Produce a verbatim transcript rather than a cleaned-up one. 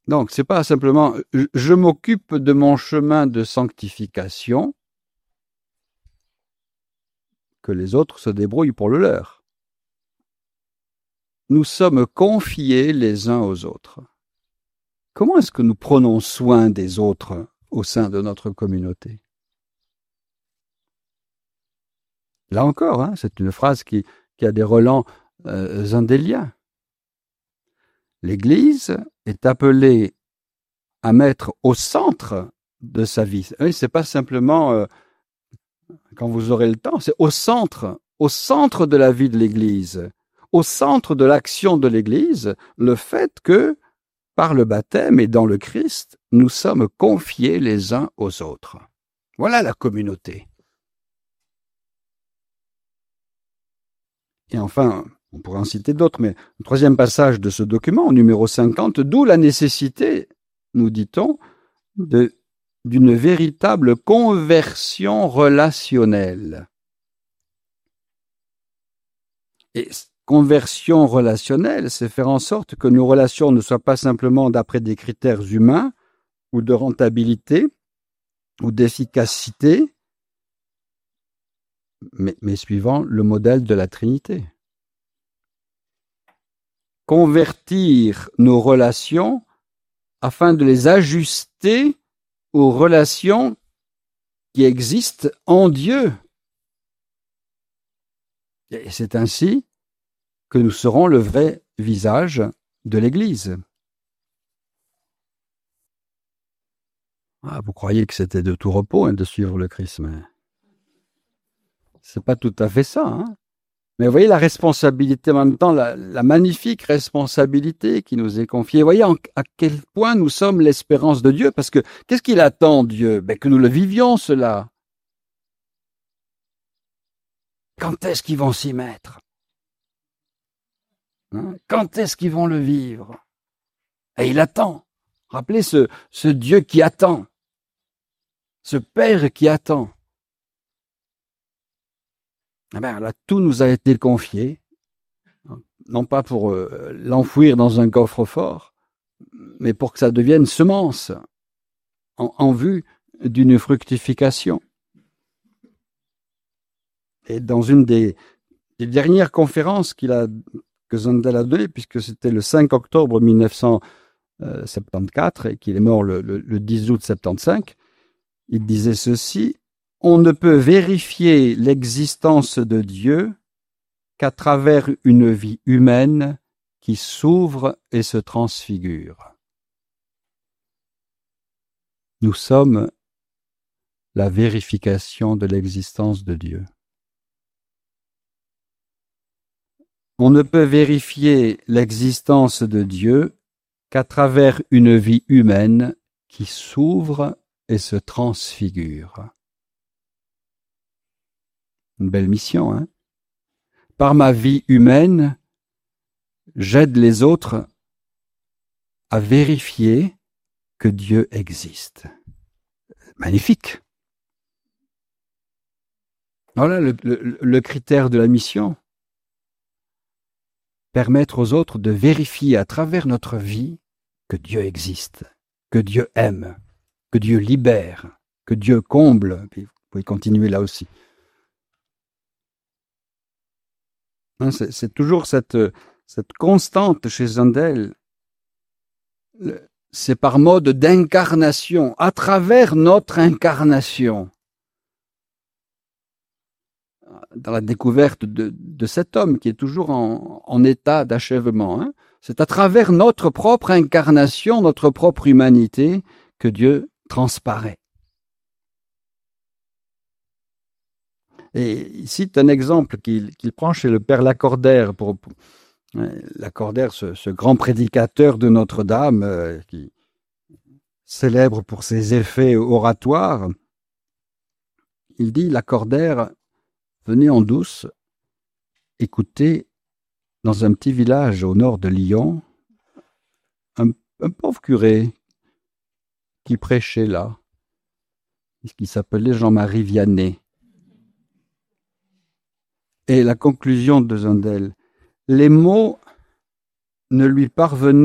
Donc, c'est pas simplement je, je m'occupe de mon chemin de sanctification, que les autres se débrouillent pour le leur. Nous sommes confiés les uns aux autres. Comment est-ce que nous prenons soin des autres au sein de notre communauté? Là encore, hein, c'est une phrase qui, qui a des relents euh, zendéliens. L'Église est appelée à mettre au centre de sa vie. Oui, c'est pas simplement euh, quand vous aurez le temps, c'est au centre, au centre de la vie de l'Église, au centre de l'action de l'Église, le fait que, par le baptême et dans le Christ, nous sommes confiés les uns aux autres. Voilà la communauté. Et enfin, on pourrait en citer d'autres, mais le troisième passage de ce document, numéro cinquante, d'où la nécessité, nous dit-on, de, d'une véritable conversion relationnelle. Et conversion relationnelle, c'est faire en sorte que nos relations ne soient pas simplement d'après des critères humains ou de rentabilité ou d'efficacité, mais, mais suivant le modèle de la Trinité. Convertir nos relations afin de les ajuster aux relations qui existent en Dieu. Et c'est ainsi que nous serons le vrai visage de l'Église. Ah, vous croyez que c'était de tout repos hein, de suivre le Christ, mais c'est pas tout à fait ça. Hein. Mais vous voyez la responsabilité, en même temps, la, la magnifique responsabilité qui nous est confiée. Vous voyez en, à quel point nous sommes l'espérance de Dieu, parce que qu'est-ce qu'il attend, Dieu? Ben, que nous le vivions, cela. Quand est-ce qu'ils vont s'y mettre? Hein? Quand est-ce qu'ils vont le vivre? Et il attend. Rappelez ce, ce Dieu qui attend, ce Père qui attend. Eh bien, là, tout nous a été confié, non pas pour euh, l'enfouir dans un coffre-fort, mais pour que ça devienne semence en, en vue d'une fructification. Et dans une des, des dernières conférences qu'il a, que Zundel a données, puisque c'était le cinq octobre mille neuf cent soixante-quatorze et qu'il est mort le, le, le dix août soixante-quinze, il disait ceci: on ne peut vérifier l'existence de Dieu qu'à travers une vie humaine qui s'ouvre et se transfigure. Nous sommes la vérification de l'existence de Dieu. On ne peut vérifier l'existence de Dieu qu'à travers une vie humaine qui s'ouvre et se transfigure. Une belle mission, hein? Par ma vie humaine, j'aide les autres à vérifier que Dieu existe. Magnifique. Voilà le, le, le critère de la mission. Permettre aux autres de vérifier à travers notre vie que Dieu existe, que Dieu aime, que Dieu libère, que Dieu comble. Puis vous pouvez continuer là aussi. C'est, c'est toujours cette, cette constante chez Zundel. C'est par mode d'incarnation, à travers notre incarnation. Dans la découverte de, de cet homme qui est toujours en, en état d'achèvement. Hein. C'est à travers notre propre incarnation, notre propre humanité, que Dieu transparaît. Et il cite un exemple qu'il, qu'il prend chez le père Lacordaire, pour, pour Lacordaire, ce, ce grand prédicateur de Notre-Dame, euh, qui célèbre pour ses effets oratoires. Il dit, Lacordaire venait en douce écouter dans un petit village au nord de Lyon un, un pauvre curé qui prêchait là, qui s'appelait Jean-Marie Vianney. Et la conclusion de Zundel, les mots ne lui parvenaient